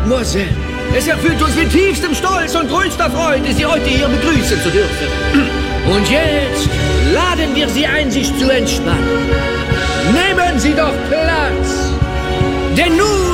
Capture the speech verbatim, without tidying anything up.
Mademoiselle, es erfüllt uns mit tiefstem Stolz und größter Freude, Sie heute hier begrüßen zu dürfen. Und jetzt laden wir Sie ein, sich zu entspannen. Nehmen Sie doch Platz, denn nun